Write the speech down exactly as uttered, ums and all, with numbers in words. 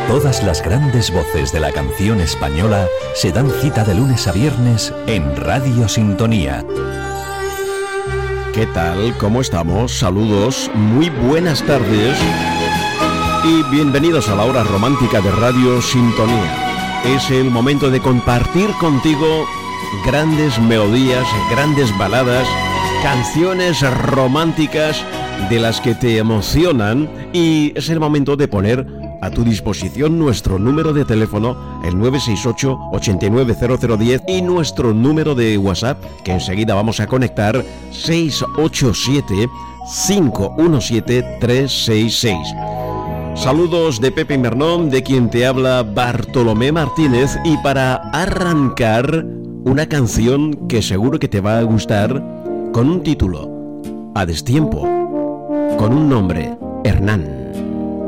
Todas las grandes voces de la canción española se dan cita de lunes a viernes en Radio Sintonía. ¿Qué tal? ¿Cómo estamos? Saludos, muy buenas tardes y bienvenidos a la hora romántica de Radio Sintonía. Es el momento de compartir contigo grandes melodías, grandes baladas, canciones románticas de las que te emocionan, y es el momento de poner a tu disposición nuestro número de teléfono, el nueve seis ocho, ocho nueve cero cero uno cero, y nuestro número de WhatsApp, que enseguida vamos a conectar, seis ocho siete, cinco uno siete, tres seis seis. Saludos de Pepe Mernón, de quien te habla Bartolomé Martínez, y para arrancar, una canción que seguro que te va a gustar, con un título, A destiempo, con un nombre, Hernán.